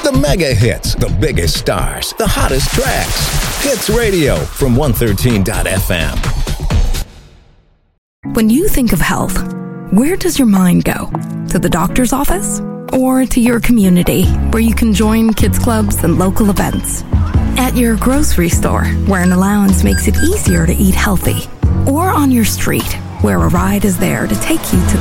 The mega hits, the biggest stars, the hottest tracks. Hits Radio from 113.fm. When you think of health, where does your mind go? To the doctor's office? Or to your community, where you can join kids clubs and local events? At your grocery store, where an allowance makes it easier to eat healthy? Or on your street, where a ride is there to take you to